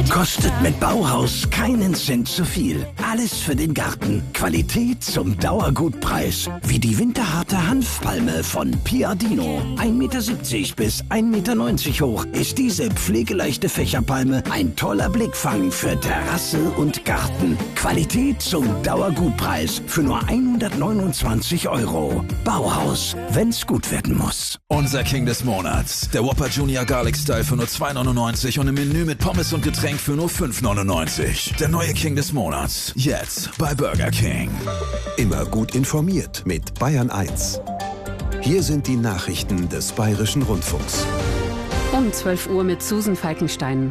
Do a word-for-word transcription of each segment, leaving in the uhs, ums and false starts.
Kostet mit Bauhaus keinen Cent zu viel. Alles für den Garten. Qualität zum Dauergutpreis. Wie die winterharte Hanfpalme von Piadino. ein Meter siebzig bis ein Meter neunzig hoch ist diese pflegeleichte Fächerpalme ein toller Blickfang für Terrasse und Garten. Qualität zum Dauergutpreis für nur hundertneunundzwanzig Euro. Bauhaus, wenn's gut werden muss. Unser King des Monats. Der Whopper Junior Garlic Style für nur zwei neunundneunzig und im Menü mit Pommes und Getränk für nur fünf neunundneunzig. Der neue King des Monats. Jetzt bei Burger King. Immer gut informiert mit Bayern eins. Hier sind die Nachrichten des Bayerischen Rundfunks. Um zwölf Uhr mit Susan Falkenstein.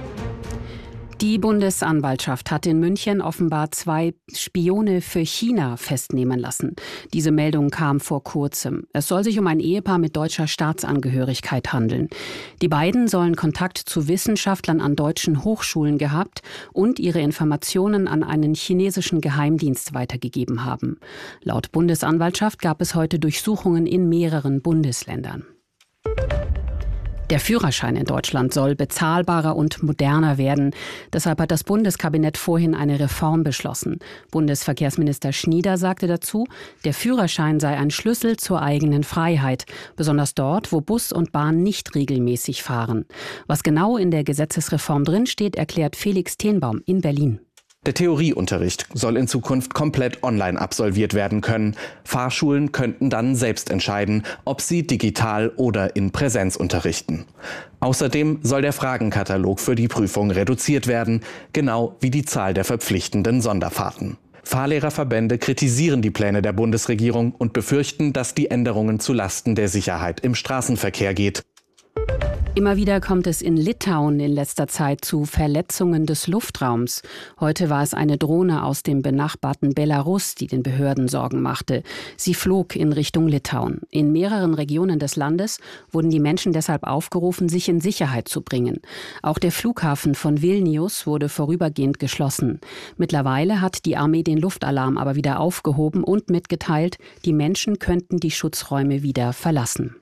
Die Bundesanwaltschaft hat in München offenbar zwei Spione für China festnehmen lassen. Diese Meldung kam vor kurzem. Es soll sich um ein Ehepaar mit deutscher Staatsangehörigkeit handeln. Die beiden sollen Kontakt zu Wissenschaftlern an deutschen Hochschulen gehabt und ihre Informationen an einen chinesischen Geheimdienst weitergegeben haben. Laut Bundesanwaltschaft gab es heute Durchsuchungen in mehreren Bundesländern. Der Führerschein in Deutschland soll bezahlbarer und moderner werden. Deshalb hat das Bundeskabinett vorhin eine Reform beschlossen. Bundesverkehrsminister Schnieder sagte dazu, der Führerschein sei ein Schlüssel zur eigenen Freiheit, besonders dort, wo Bus und Bahn nicht regelmäßig fahren. Was genau in der Gesetzesreform drinsteht, erklärt Felix Tenbaum in Berlin. Der Theorieunterricht soll in Zukunft komplett online absolviert werden können. Fahrschulen könnten dann selbst entscheiden, ob sie digital oder in Präsenz unterrichten. Außerdem soll der Fragenkatalog für die Prüfung reduziert werden, genau wie die Zahl der verpflichtenden Sonderfahrten. Fahrlehrerverbände kritisieren die Pläne der Bundesregierung und befürchten, dass die Änderungen zu Lasten der Sicherheit im Straßenverkehr geht. Immer wieder kommt es in Litauen in letzter Zeit zu Verletzungen des Luftraums. Heute war es eine Drohne aus dem benachbarten Belarus, die den Behörden Sorgen machte. Sie flog in Richtung Litauen. In mehreren Regionen des Landes wurden die Menschen deshalb aufgerufen, sich in Sicherheit zu bringen. Auch der Flughafen von Vilnius wurde vorübergehend geschlossen. Mittlerweile hat die Armee den Luftalarm aber wieder aufgehoben und mitgeteilt, die Menschen könnten die Schutzräume wieder verlassen.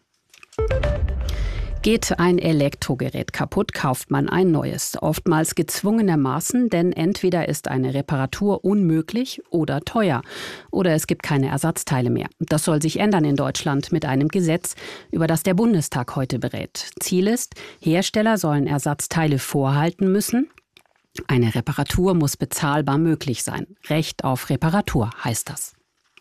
Geht ein Elektrogerät kaputt, kauft man ein neues. Oftmals gezwungenermaßen, denn entweder ist eine Reparatur unmöglich oder teuer. Oder es gibt keine Ersatzteile mehr. Das soll sich ändern in Deutschland mit einem Gesetz, über das der Bundestag heute berät. Ziel ist, Hersteller sollen Ersatzteile vorhalten müssen. Eine Reparatur muss bezahlbar möglich sein. Recht auf Reparatur heißt das.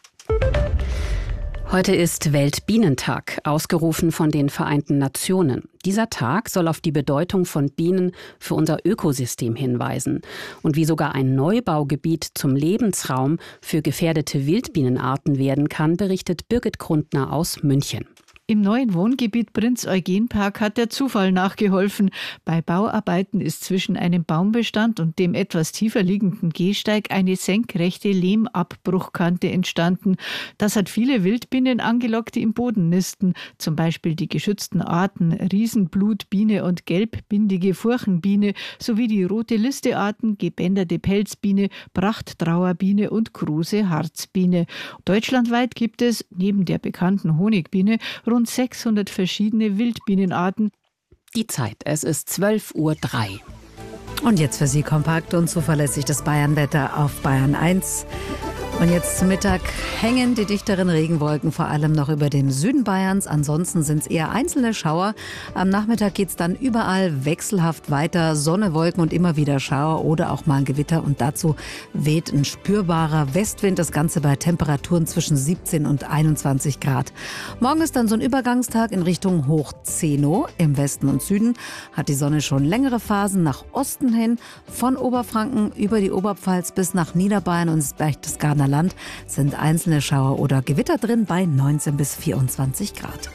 Heute ist Weltbienentag, ausgerufen von den Vereinten Nationen. Dieser Tag soll auf die Bedeutung von Bienen für unser Ökosystem hinweisen. Und wie sogar ein Neubaugebiet zum Lebensraum für gefährdete Wildbienenarten werden kann, berichtet Birgit Grundner aus München. Im neuen Wohngebiet Prinz-Eugen-Park hat der Zufall nachgeholfen. Bei Bauarbeiten ist zwischen einem Baumbestand und dem etwas tiefer liegenden Gehsteig eine senkrechte Lehmabbruchkante entstanden. Das hat viele Wildbienen angelockt, die im Boden nisten. Zum Beispiel die geschützten Arten Riesenblutbiene und gelbbindige Furchenbiene sowie die rote Listearten, gebänderte Pelzbiene, Prachttrauerbiene und kruse Harzbiene. Deutschlandweit gibt es neben der bekannten Honigbiene rund sechshundert verschiedene Wildbienenarten. Die Zeit, es ist zwölf Uhr drei. Und jetzt für Sie kompakt und zuverlässig das Bayernwetter auf Bayern eins. Und jetzt zum Mittag hängen die dichteren Regenwolken vor allem noch über dem Süden Bayerns. Ansonsten sind es eher einzelne Schauer. Am Nachmittag geht es dann überall wechselhaft weiter. Sonne, Wolken und immer wieder Schauer oder auch mal ein Gewitter. Und dazu weht ein spürbarer Westwind. Das Ganze bei Temperaturen zwischen siebzehn und einundzwanzig Grad. Morgen ist dann so ein Übergangstag in Richtung Hochzeno. Im Westen und Süden hat die Sonne schon längere Phasen nach Osten hin. Von Oberfranken über die Oberpfalz bis nach Niederbayern und das Berchtesgadener Land sind einzelne Schauer oder Gewitter drin bei neunzehn bis vierundzwanzig Grad.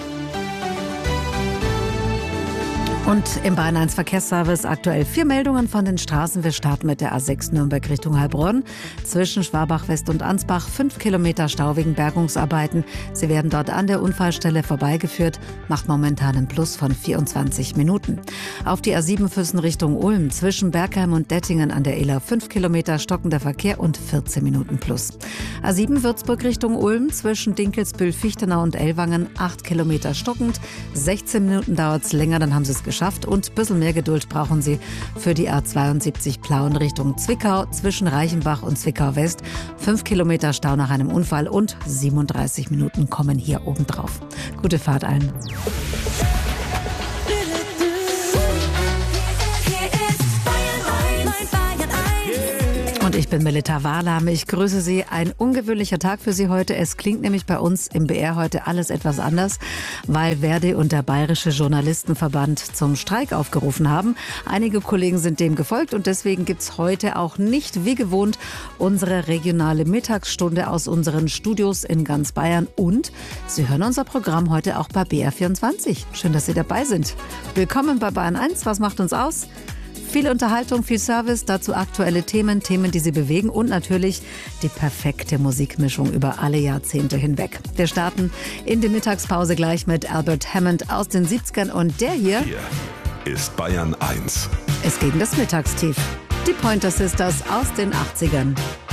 Und im Bayern eins Verkehrsservice aktuell vier Meldungen von den Straßen. Wir starten mit der A sechs Nürnberg Richtung Heilbronn. Zwischen Schwabach West und Ansbach fünf Kilometer Stau wegen Bergungsarbeiten. Sie werden dort an der Unfallstelle vorbeigeführt. Macht momentan einen Plus von vierundzwanzig Minuten. Auf die A sieben Füssen Richtung Ulm. Zwischen Bergheim und Dettingen an der Iller fünf Kilometer stockender Verkehr und vierzehn Minuten Plus. A sieben Würzburg Richtung Ulm zwischen Dinkelsbühl, Fichtenau und Ellwangen acht Kilometer stockend. sechzehn Minuten dauert es länger, dann haben Sie es geschafft. Und ein bisschen mehr Geduld brauchen Sie für die A zweiundsiebzig Plauen Richtung Zwickau zwischen Reichenbach und Zwickau West. fünf Kilometer Stau nach einem Unfall und siebenunddreißig Minuten kommen hier oben drauf. Gute Fahrt allen. Und ich bin Melita Wahlheim. Ich grüße Sie. Ein ungewöhnlicher Tag für Sie heute. Es klingt nämlich bei uns im B R heute alles etwas anders, weil Verdi und der Bayerische Journalistenverband zum Streik aufgerufen haben. Einige Kollegen sind dem gefolgt und deswegen gibt's heute auch nicht wie gewohnt unsere regionale Mittagsstunde aus unseren Studios in ganz Bayern. Und Sie hören unser Programm heute auch bei B R vierundzwanzig. Schön, dass Sie dabei sind. Willkommen bei Bayern eins. Was macht uns aus? Viel Unterhaltung, viel Service, dazu aktuelle Themen, Themen, die Sie bewegen und natürlich die perfekte Musikmischung über alle Jahrzehnte hinweg. Wir starten in die Mittagspause gleich mit Albert Hammond aus den siebzigern und der hier, Hier ist Bayern eins. ist gegen das Mittagstief. Die Pointer Sisters aus den achtzigern.